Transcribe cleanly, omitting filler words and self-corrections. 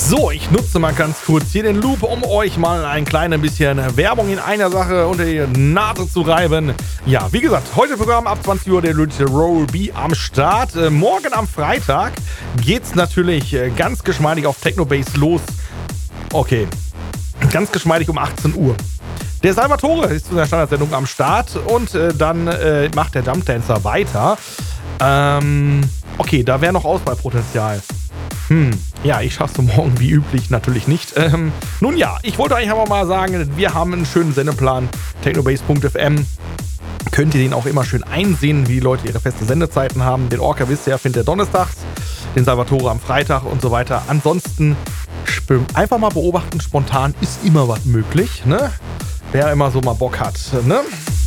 So, ich nutze mal ganz kurz hier den Loop, um euch mal ein kleines bisschen Werbung in einer Sache unter die Nase zu reiben. Ja, wie gesagt, heute Programm ab 20 Uhr der Roll B am Start. Morgen am Freitag geht's natürlich ganz geschmeidig auf Technobase los. Okay, ganz geschmeidig um 18 Uhr. Der Salvatore ist zu der Standardsendung am Start und dann macht der Jump Dancer weiter. Okay, da wäre noch Auswahlpotenzial. Ja, ich schaff's morgen wie üblich natürlich nicht. Nun ja, ich wollte eigentlich aber mal sagen, wir haben einen schönen Sendeplan. Technobase.fm. Könnt ihr den auch immer schön einsehen, wie die Leute ihre feste Sendezeiten haben. Den Orca wisst ihr ja, findet ihr donnerstags, den Salvatore am Freitag und so weiter. Ansonsten einfach mal beobachten, spontan ist immer was möglich, ne? Wer immer so mal Bock hat, ne?